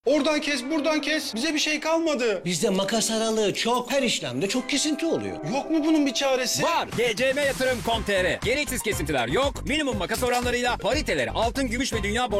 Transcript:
Oradan kes, buradan kes. Bize bir şey kalmadı. Bizde makas aralığı çok. Her işlemde çok kesinti oluyor. Yok mu bunun bir çaresi? Var. GCM Yatırım.com.tr. Gereksiz kesintiler yok. Minimum makas oranlarıyla pariteleri altın, gümüş ve dünya